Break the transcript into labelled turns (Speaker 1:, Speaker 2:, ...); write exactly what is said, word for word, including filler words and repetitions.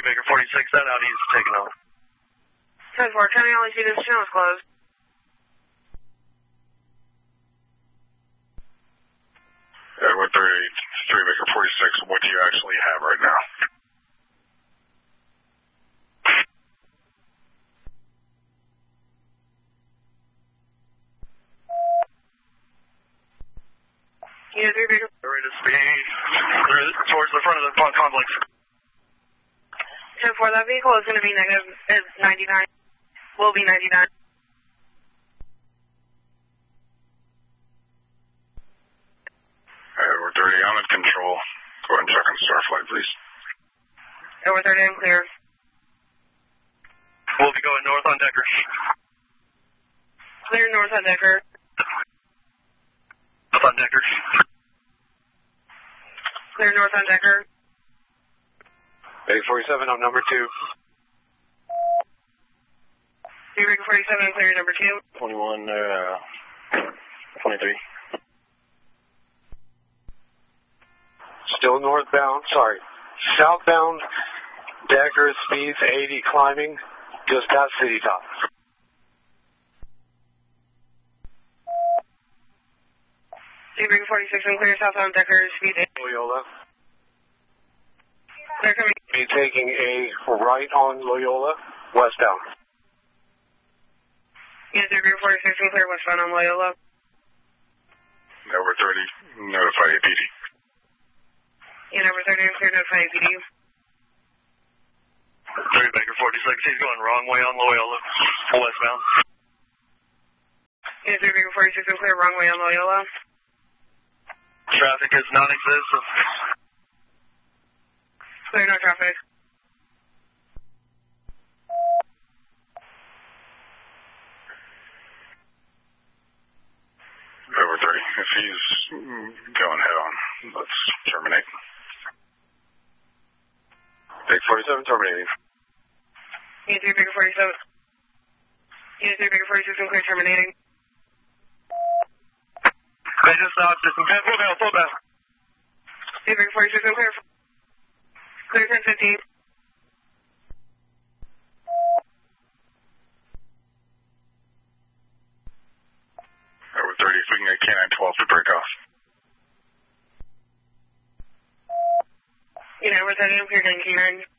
Speaker 1: three Baker forty-six, that Audi is taking off.
Speaker 2: ten four, can I only see this channel is closed?
Speaker 3: Edward thirty-eight, three Baker forty-six, what do you actually have right now?
Speaker 2: Yeah, three Baker.
Speaker 1: Ready to speed towards the front of the complex.
Speaker 2: ten four, that vehicle is going to be negative is ninety-nine. Will be ninety-nine.
Speaker 3: Edward thirty, I'm in control. Go ahead and check on Starflight, please.
Speaker 2: Edward thirty, I'm clear.
Speaker 1: We'll be going north on Decker.
Speaker 2: Clear north on Decker.
Speaker 1: Up on Decker.
Speaker 2: Clear north on Decker.
Speaker 4: Baker forty-seven, I'm number two.
Speaker 2: three Baker forty-seven, clear number two.
Speaker 4: twenty-one, uh, twenty-three. Still northbound, sorry, southbound, Decker, speeds eighty, climbing, just past City Top.
Speaker 2: three Baker forty-six, I'm clear southbound Decker, speed eight.
Speaker 4: Loyola.
Speaker 2: Clear coming.
Speaker 4: Be taking a right on Loyola, westbound.
Speaker 2: Yeah, three Baker forty-six, I'm clear westbound on Loyola.
Speaker 3: Edward thirty, notify A P D.
Speaker 2: Yeah, number thirty, I'm clear notify A P D.
Speaker 1: three Baker forty-six, he's going wrong way on Loyola, westbound.
Speaker 2: Yeah, three Baker forty-six, I'm clear wrong way on Loyola.
Speaker 1: Traffic is non-existent.
Speaker 2: Clear no traffic.
Speaker 3: Edward thirty, if he's going head on, let's terminate.
Speaker 4: Baker forty-seven, terminating.
Speaker 2: Yeah, three Baker forty-seven. Yeah, three Baker forty-six, I'm clear terminating.
Speaker 1: They just stopped, just in full down, full down.
Speaker 2: three Baker forty-six, I'm clear. Clear ten fifteen.
Speaker 3: Edward thirty, if we can get K nine twelve to break off.
Speaker 2: You know, we're thirty, I'm clear ten K nine.